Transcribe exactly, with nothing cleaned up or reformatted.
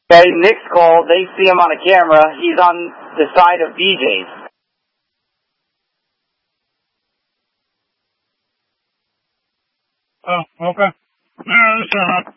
Okay, Nick's call, they see him on a camera. He's on the side of B J's. Oh, okay. Yeah, that's all right.